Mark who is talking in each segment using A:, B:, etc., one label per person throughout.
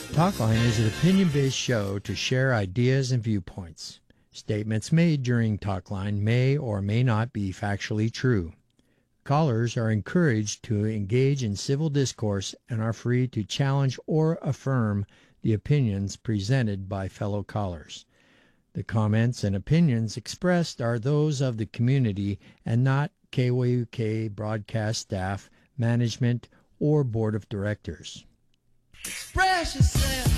A: Talkline is an opinion-based show to share ideas and viewpoints. Statements made during Talkline may or may not be factually true. Callers are encouraged to engage in civil discourse and are free to challenge or affirm the opinions presented by fellow callers. The comments and opinions expressed are those of the community and not KYUK broadcast staff, management, or board of directors.
B: Express yourself.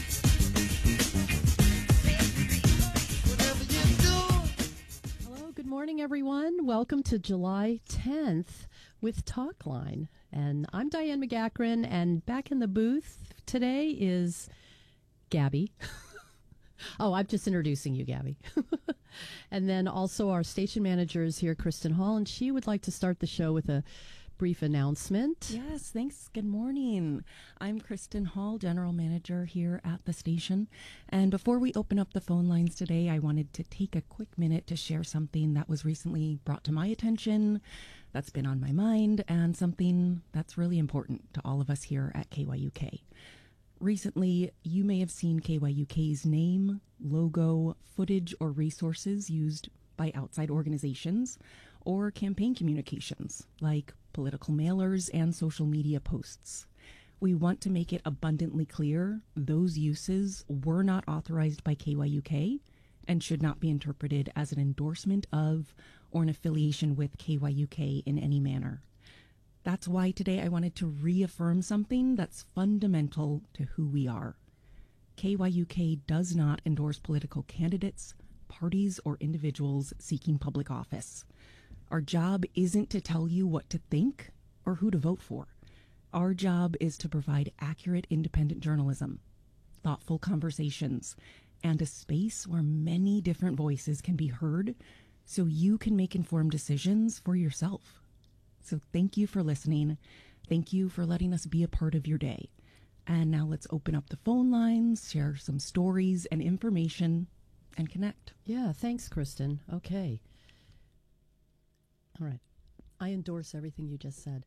B: Whatever you do.
C: Hello, good morning, everyone. Welcome to July 10th with Talkline. And I'm Diane McGackran, and back in the booth today is Gabby. Oh, I'm just introducing you, Gabby. And then also our station manager is here, Kristen Hall, and she would like to start the show with a brief announcement.
D: Yes, thanks. Good morning. I'm Kristen Hall, General Manager here at the station. And before we open up the phone lines today, I wanted to take a quick minute to share something that was recently brought to my attention, that's been on my mind, and something that's really important to all of us here at KYUK. Recently, you may have seen KYUK's name, logo, footage, or resources used by outside organizations or campaign communications like political mailers and social media posts. We want to make it abundantly clear those uses were not authorized by KYUK and should not be interpreted as an endorsement of or an affiliation with KYUK in any manner. That's why today I wanted to reaffirm something that's fundamental to who we are. KYUK does not endorse political candidates, parties, or individuals seeking public office. Our job isn't to tell you what to think or who to vote for. Our job is to provide accurate, independent journalism, thoughtful conversations, and a space where many different voices can be heard so you can make informed decisions for yourself. So thank you for listening. Thank you for letting us be a part of your day. And now let's open up the phone lines, share some stories and information, and connect.
C: Yeah, thanks, Kristen. Okay. All right. I endorse everything you just said.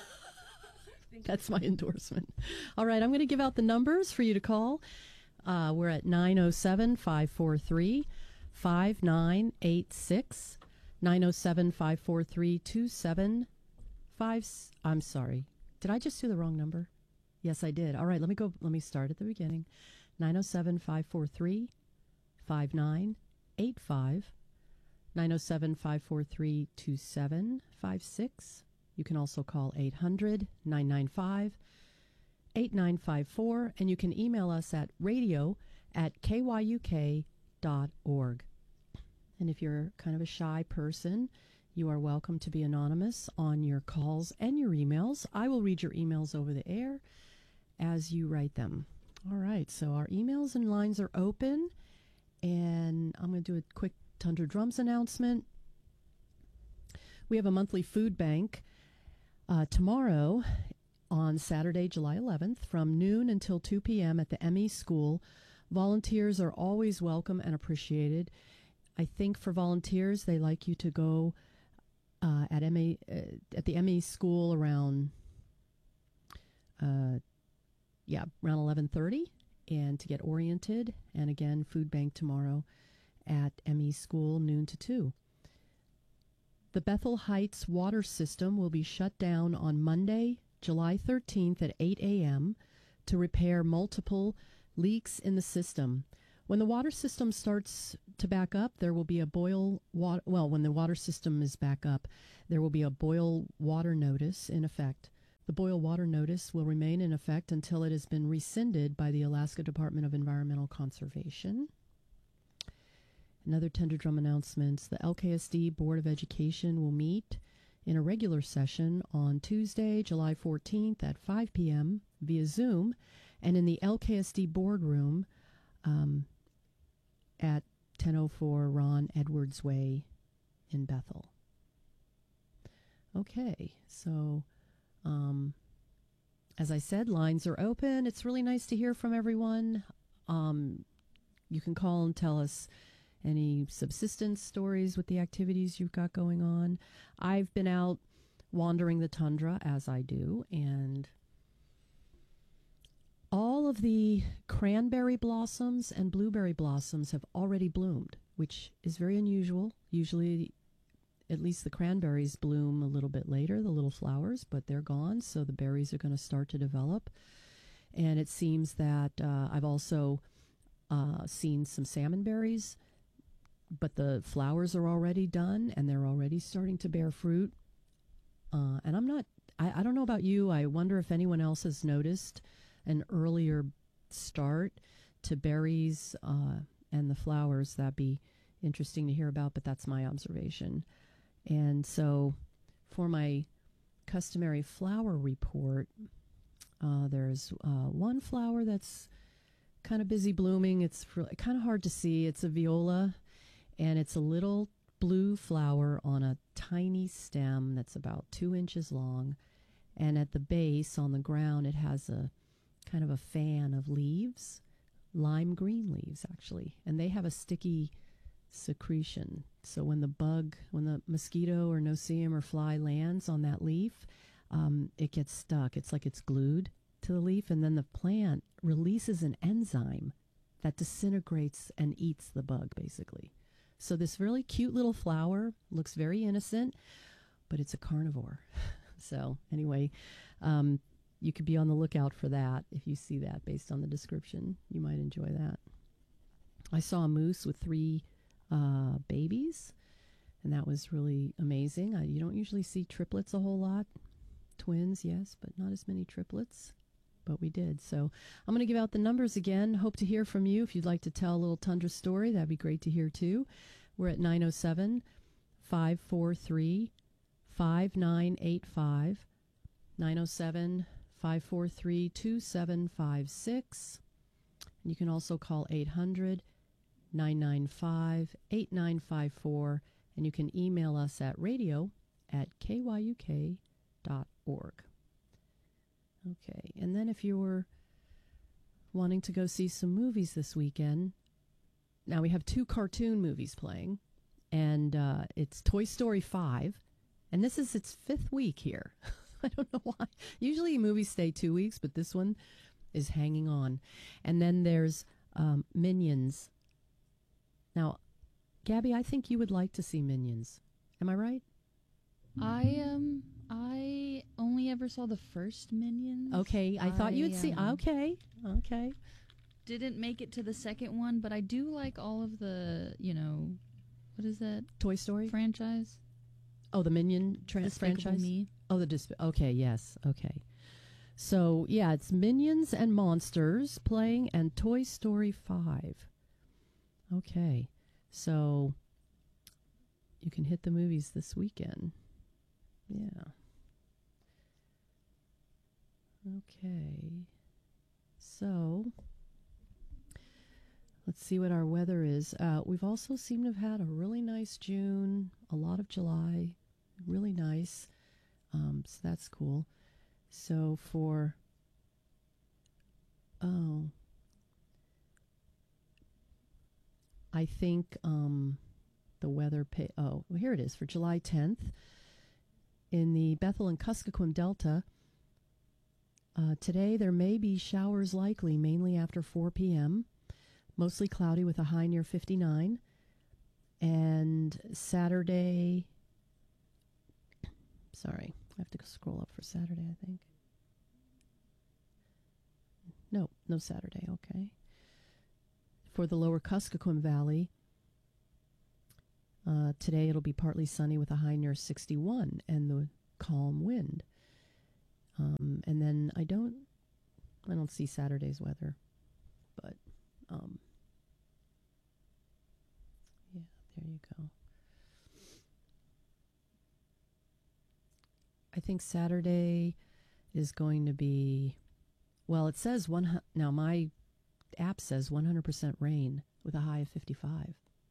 C: That's my endorsement. All right, I'm going to give out the numbers for you to call. We're at 907-543-5986, 907-543-2755. I'm sorry. Did I just do the wrong number? Yes, I did. All right, let me start at the beginning. 907-543-5985, 907-543-2756. You can also call 800-995-8954, and you can email us at radio@kyuk.org. And if you're kind of a shy person, you are welcome to be anonymous on your calls and your emails. I will read your emails over the air as you write them. All right, so our emails and lines are open, and I'm going to do a quick Tundra Drums announcement. We have a monthly food bank tomorrow on Saturday, July 11th, from noon until 2 p.m. at the ME School. Volunteers are always welcome and appreciated. I think for volunteers, they like you to go at the ME School around around 11:30, and to get oriented. And again, food bank tomorrow at ME School, noon to 2. The Bethel Heights water system will be shut down on Monday, July 13th at 8 a.m. to repair multiple leaks in the system. When the water system starts to back up, there will be a when the water system is back up, there will be a boil water notice in effect. The boil water notice will remain in effect until it has been rescinded by the Alaska Department of Environmental Conservation. Another Tundra Drum announcements. The LKSD Board of Education will meet in a regular session on Tuesday, July 14th at 5 p.m. via Zoom, and in the LKSD boardroom at 1004 Ron Edwards Way in Bethel. Okay, so as I said, lines are open. It's really nice to hear from everyone. You can call and tell us any subsistence stories with the activities you've got going on. I've been out wandering the tundra, as I do, and all all of the cranberry blossoms and blueberry blossoms have already bloomed, which is very unusual. Usually, at least the cranberries bloom a little bit later, the little flowers, but they're gone, so the berries are going to start to develop. And it seems that I've also seen some salmon berries, but the flowers are already done, and they're already starting to bear fruit. And I don't know about you. I wonder if anyone else has noticed an earlier start to berries and the flowers. That'd be interesting to hear about, but that's my observation. And so for my customary flower report, there's one flower that's kind of busy blooming. It's kind of hard to see. It's a viola, and it's a little blue flower on a tiny stem that's about 2 inches long. And at the base, on the ground, it has a kind of a fan of leaves, lime green leaves, actually. And they have a sticky secretion. So when the mosquito or no-see-um or fly lands on that leaf, it gets stuck. It's like it's glued to the leaf. And then the plant releases an enzyme that disintegrates and eats the bug, basically. So this really cute little flower looks very innocent, but it's a carnivore. So anyway, you could be on the lookout for that. If you see that based on the description, you might enjoy that. I saw a moose with 3 babies, and that was really amazing. You don't usually see triplets a whole lot. Twins, yes, but not as many triplets. But we did. So I'm going to give out the numbers again. Hope to hear from you. If you'd like to tell a little tundra story, that'd be great to hear too. We're at 907-543-5985. 907-543-2756. And you can also call 800-995-8954. And you can email us at radio@kyuk.org. Okay, and then if you're wanting to go see some movies this weekend, now we have 2 cartoon movies playing, and it's Toy Story 5, and this is its 5th week here. I don't know why. Usually movies stay 2 weeks, but this one is hanging on. And then there's Minions. Now, Gabby, I think you would like to see Minions. Am I right?
E: I only ever saw the first Minions.
C: Okay, I thought you'd see. Okay.
E: Didn't make it to the second one, but I do like all of the, what is that?
C: Toy Story
E: franchise?
C: Oh, the Minion
E: Despicable
C: franchise?
E: Me.
C: Oh, okay, yes, okay. So, yeah, it's Minions and Monsters playing and Toy Story 5. Okay, so you can hit the movies this weekend. Yeah. Okay. So, let's see what our weather is. We've also seemed to have had a really nice June, a lot of July, really nice. So that's cool. So I think the weather, well, here it is for July 10th. In the Bethel and Kuskokwim Delta, today there may be showers likely, mainly after 4 p.m., mostly cloudy with a high near 59. And Saturday, sorry, I have to scroll up for Saturday, I think. No Saturday, okay. For the lower Kuskokwim Valley, today it'll be partly sunny with a high near 61 and the calm wind. And then I don't see Saturday's weather, but yeah, there you go. I think Saturday is going to be, well, it says now my app says 100% rain with a high of 55.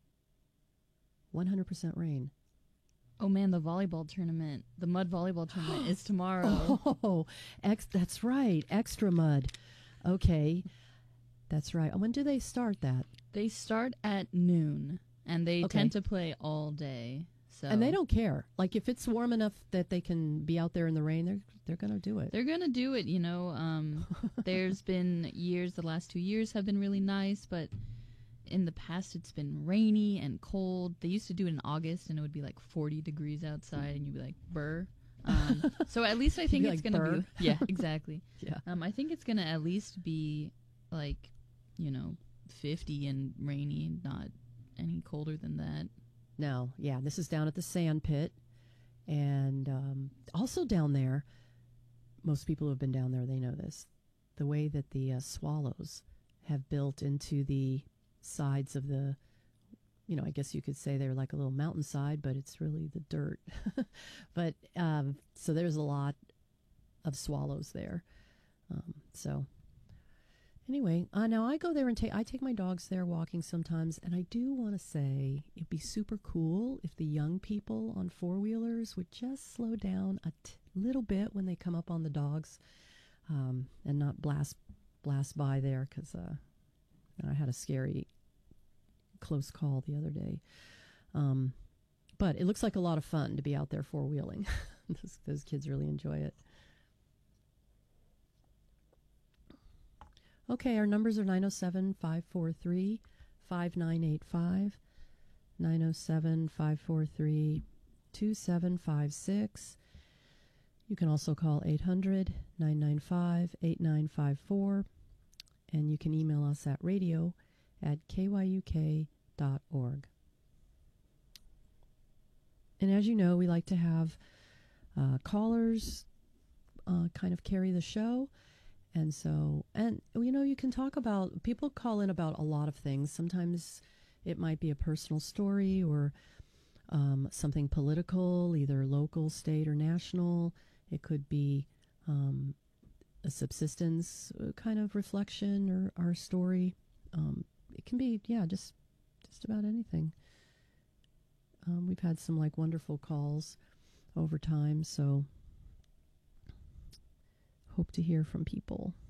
C: 100% rain.
E: Oh man, the volleyball tournament, the mud volleyball tournament is tomorrow.
C: Oh, that's right, extra mud. Okay, that's right. When do they start that?
E: They start at noon, and they tend to play all day. So
C: And they don't care. Like if it's warm enough that they can be out there in the rain, they're going to do it.
E: They're gonna do it, There's been years, the last 2 years have been really nice, but in the past it's been rainy and cold. They used to do it in August, and it would be like 40 degrees outside, and you'd be like, "Burr." So at least I think
C: be
E: it's
C: like,
E: gonna
C: "Burr?"
E: be yeah, exactly.
C: Yeah.
E: I think it's gonna at least be like 50 and rainy, not any colder than that.
C: No, yeah, this is down at the sand pit. And also down there, most people who have been down there, they know this, the way that the swallows have built into the sides of the, I guess you could say they're like a little mountainside, but it's really the dirt. But so there's a lot of swallows there. So anyway, now I go there and I take my dogs there walking sometimes, and I do want to say it'd be super cool if the young people on four-wheelers would just slow down a little bit when they come up on the dogs, and not blast by there, because I had a scary close call the other day. But it looks like a lot of fun to be out there four-wheeling. Those kids really enjoy it. Okay, our numbers are 907-543-5985, 907-543-2756. You can also call 800-995-8954, and you can email us at radio@kyuk.org. And as you know, we like to have callers kind of carry the show. And so, you can talk about, people call in about a lot of things. Sometimes it might be a personal story or something political, either local, state, or national. It could be a subsistence kind of reflection or our story. It can be, just about anything. We've had some wonderful calls over time, so hope to hear from people.